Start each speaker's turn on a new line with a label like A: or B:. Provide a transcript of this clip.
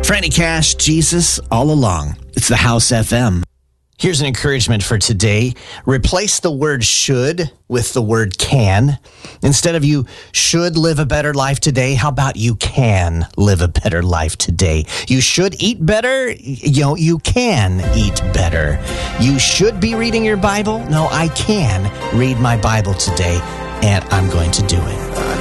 A: Franny Cash, Jesus All Along. It's the House FM. Here's an encouragement for today. Replace the word should with the word can. Instead of you should live a better life today, how about you can live a better life today? You should eat better. You can eat better. You should be reading your Bible. No, I can read my Bible today, and I'm going to do it.